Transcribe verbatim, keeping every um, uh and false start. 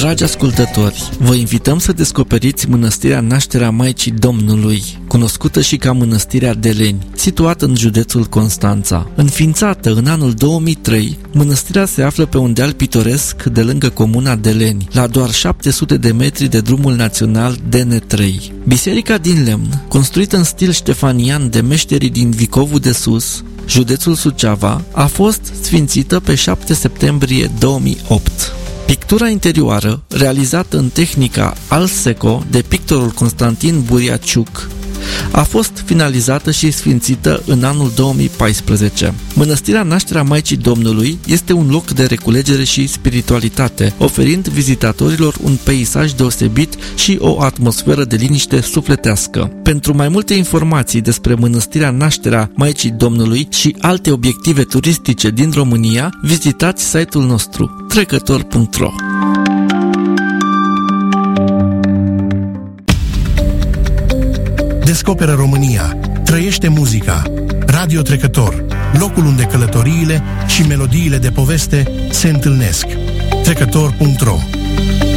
Dragi ascultători, vă invităm să descoperiți Mănăstirea Nașterea Maicii Domnului, cunoscută și ca Mănăstirea Deleni, situată în județul Constanța. Înființată în anul două mii trei, mănăstirea se află pe un deal pitoresc de lângă comuna Deleni, la doar șapte sute de metri de drumul național D N trei. Biserica din lemn, construită în stil ștefanian de meșterii din Vicovul de Sus, județul Suceava, a fost sfințită pe șapte septembrie două mii opt. Pictura interioară, realizată în tehnica Alseco de pictorul Constantin Buriaciuc, a fost finalizată și sfințită în anul două mii paisprezece. Mănăstirea Nașterea Maicii Domnului este un loc de reculegere și spiritualitate, oferind vizitatorilor un peisaj deosebit și o atmosferă de liniște sufletească. Pentru mai multe informații despre Mănăstirea Nașterea Maicii Domnului și alte obiective turistice din România, vizitați site-ul nostru trecător punct ro. Descoperă România, trăiește muzica. Radio Trecător, locul unde călătoriile și melodiile de poveste se întâlnesc. trecător punct ro